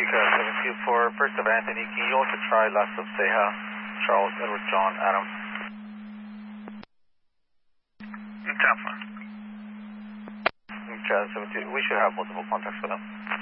Chica 72 for first of Anthony. Can you also try last of Seha, Charles, Edward, John, Adam? Chad 72, we should have multiple contacts with them.